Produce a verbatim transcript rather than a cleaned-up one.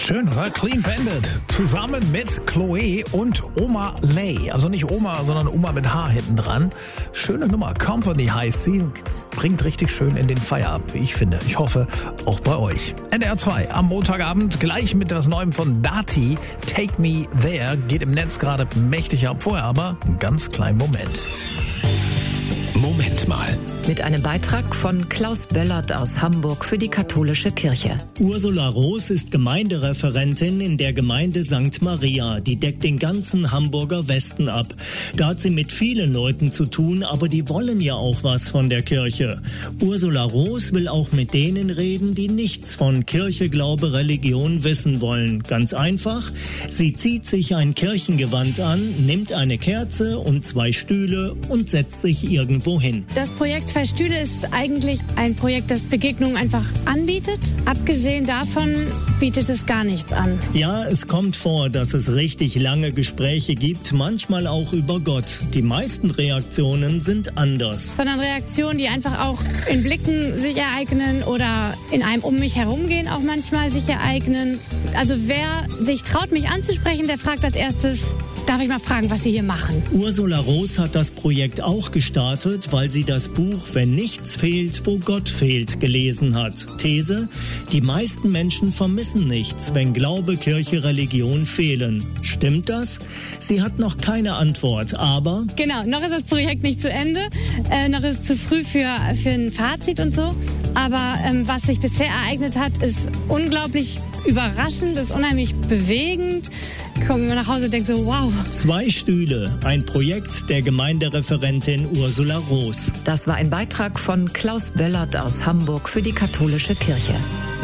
Schön, oder? Clean Bandit. Zusammen mit Chloe und Oma Lay. Also nicht Oma, sondern Oma mit H hinten dran. Schöne Nummer. Company heißt sie. Bringt richtig schön in den Feierabend, wie ich finde. Ich hoffe, auch bei euch. N D R zwei am Montagabend gleich mit das Neuen von Dati. Take Me There. Geht im Netz gerade mächtig ab. Vorher aber einen ganz kleinen Moment. Moment mal. Mit einem Beitrag von Klaus Böllert aus Hamburg für die katholische Kirche. Ursula Roos ist Gemeindereferentin in der Gemeinde Sankt Maria. Die deckt den ganzen Hamburger Westen ab. Da hat sie mit vielen Leuten zu tun, aber die wollen ja auch was von der Kirche. Ursula Roos will auch mit denen reden, die nichts von Kirche, Glaube, Religion wissen wollen. Ganz einfach, sie zieht sich ein Kirchengewand an, nimmt eine Kerze und zwei Stühle und setzt sich irgendwo hin. Das Projekt Zwei Stühle ist eigentlich ein Projekt, das Begegnungen einfach anbietet. Abgesehen davon bietet es gar nichts an. Ja, es kommt vor, dass es richtig lange Gespräche gibt, manchmal auch über Gott. Die meisten Reaktionen sind anders. Sondern Reaktionen, die einfach auch in Blicken sich ereignen oder in einem um mich herum gehen auch manchmal sich ereignen. Also wer sich traut, mich anzusprechen, der fragt als erstes: Darf ich mal fragen, was Sie hier machen? Ursula Roos hat das Projekt auch gestartet, weil sie das Buch Wenn nichts fehlt, wo Gott fehlt gelesen hat. These: Die meisten Menschen vermissen nichts, wenn Glaube, Kirche, Religion fehlen. Stimmt das? Sie hat noch keine Antwort, aber... Genau, noch ist das Projekt nicht zu Ende. Äh, noch ist es zu früh für, für ein Fazit und so. Aber ähm, was sich bisher ereignet hat, ist unglaublich überraschend, ist unheimlich bewegend. Ich komme immer nach Hause und denke so, wow. Zwei Stühle, ein Projekt der Gemeindereferentin Ursula Roos. Das war ein Beitrag von Klaus Böllert aus Hamburg für die katholische Kirche.